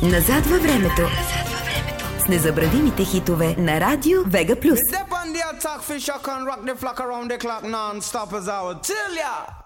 Назад във времето. С незабравимите хитове на Радио Вега Плюс. Step on the attack, fish, I can rock the flock around the clock non-stop as I would tell ya.